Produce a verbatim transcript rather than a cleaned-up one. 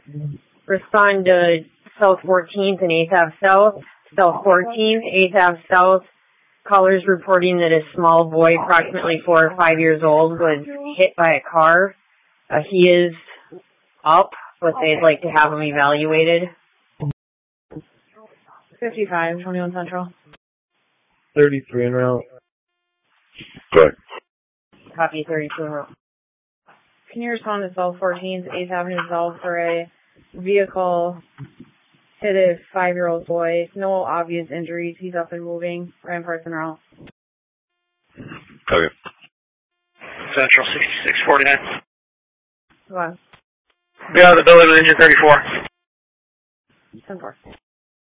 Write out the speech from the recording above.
Respond to South fourteenth and eighth Ave South. South fourteenth, eighth Ave South. Callers reporting that a small boy, approximately four or five years old, was hit by a car. Uh, he is up, but they'd like to have him evaluated. fifty-five, twenty-one Central. thirty-three en route. Good. Copy thirty-two en route. Can you respond to South fourteenth, eighth Avenue South for a vehicle hit a five-year-old boy? No obvious injuries. He's up and moving. Ramparts en route. Okay. Central sixty-six forty-nine. Go on. Be out of the building with engine thirty-four. ten four.